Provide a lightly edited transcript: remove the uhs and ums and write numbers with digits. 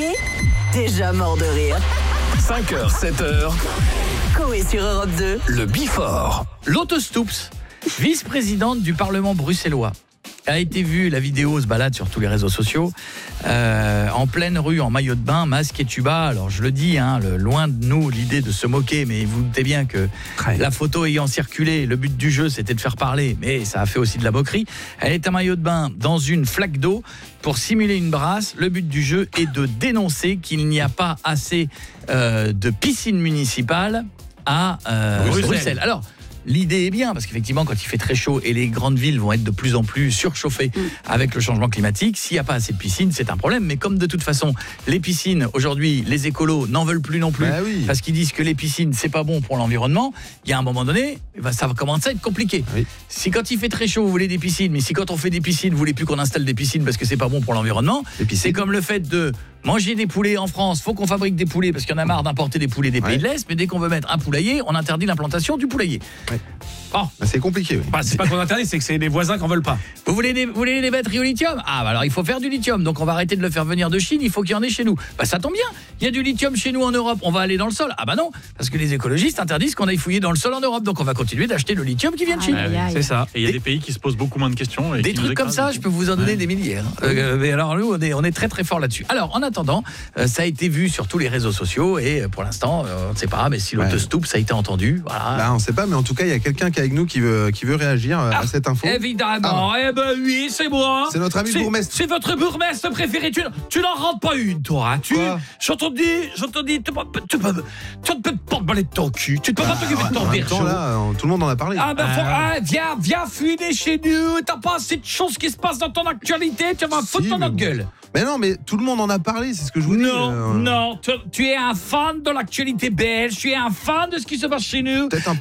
réveillé, déjà mort de rire. 5h, 7h, Coé sur Europe 2. le Before. Lotte Stoops, vice-présidente du Parlement bruxellois, a été vue, la vidéo se balade sur tous les réseaux sociaux, en pleine rue, en maillot de bain, masque et tuba. Alors je le dis, loin de nous l'idée de se moquer, mais vous doutez bien que la photo ayant circulé, le but du jeu c'était de faire parler, mais ça a fait aussi de la moquerie. Elle est en maillot de bain dans une flaque d'eau pour simuler une brasse. Le but du jeu est de dénoncer qu'il n'y a pas assez de piscines municipales à Bruxelles. Alors, l'idée est bien, parce qu'effectivement, quand il fait très chaud et les grandes villes vont être de plus en plus surchauffées avec le changement climatique, s'il n'y a pas assez de piscines, c'est un problème. Mais comme de toute façon, les piscines, aujourd'hui, les écolos n'en veulent plus non plus, parce qu'ils disent que les piscines, c'est pas bon pour l'environnement, il y a un moment donné, ça va commencer à être compliqué. Oui. Si quand il fait très chaud, vous voulez des piscines, mais si quand on fait des piscines, vous voulez plus qu'on installe des piscines parce que c'est pas bon pour l'environnement, c'est comme le fait de manger des poulets en France, faut qu'on fabrique des poulets parce qu'il y en a marre d'importer des poulets des pays de l'Est, mais dès qu'on veut mettre un poulailler, on interdit l'implantation du poulailler. Ouais. Oh. C'est compliqué. Oui. C'est pas qu'on interdit, c'est que c'est les voisins qui en veulent pas. Vous voulez des batteries au lithium ? Ah, bah alors il faut faire du lithium, donc on va arrêter de le faire venir de Chine, il faut qu'il y en ait chez nous. Bah ça tombe bien, il y a du lithium chez nous en Europe, on va aller dans le sol. Ah bah non, parce que les écologistes interdisent qu'on aille fouiller dans le sol en Europe, donc on va continuer d'acheter le lithium qui vient de Chine. C'est ça. Et il y a des pays qui se posent beaucoup moins de questions. Et des trucs comme ça, je peux vous en donner des milliers. Mais alors nous, on est très très fort là-dessus. Alors en attendant, ça a été vu sur tous les réseaux sociaux et pour l'instant, on ne sait pas, mais si Lotte Stoops ça a été entendu, voilà. Bah, on ne sait pas, mais en tout cas, il y a quelqu'un qui est avec nous qui veut réagir à cette info. Évidemment, oui, c'est moi. C'est notre ami bourgmestre. C'est votre bourgmestre préféré. Tu n'en rentres pas une, toi. J'entends dire, tu ne peux pas te baler de ton cul. Tu ne peux pas t'occuper de ton bergeau. Là, tout le monde en a parlé. Viens fuiter chez nous. T'as pas assez de choses qui se passent dans ton actualité. Tu vas foutre dans notre gueule. Mais non, mais tout le monde en a parlé, c'est ce que je vous dis. Non, tu es un fan de l'actualité belge, tu es un fan de ce qui se passe chez nous.